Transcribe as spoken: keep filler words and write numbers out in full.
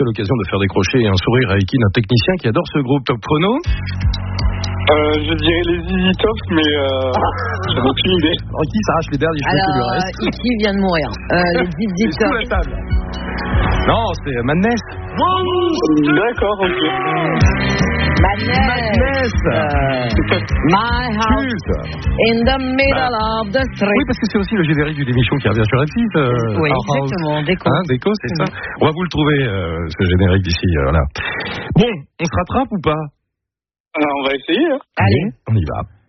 c'est l'occasion de faire décrocher un sourire à Eki, notre technicien qui adore ce groupe. Top chrono. Euh, je dirais les Z Z Top, mais euh, j'en ai aucune idée. Eki s'arrache les derniers cheveux qui lui Alors, restent. Eki vient de mourir. Euh, les Z Z Sous Top. la table. Non, c'est Madness. D'accord, ok. Madness. Madness. Euh, my house Culte. in the middle of the street. Oui, parce que c'est aussi le générique d'une émission qui revient sur M six. Euh, Oui, Our House. exactement, Déco. Hein, Déco, c'est ça. On va vous le trouver, euh, ce générique d'ici. Euh, voilà. Bon, on se rattrape ou pas? Alors, on va essayer. Hein. Allez. On y va.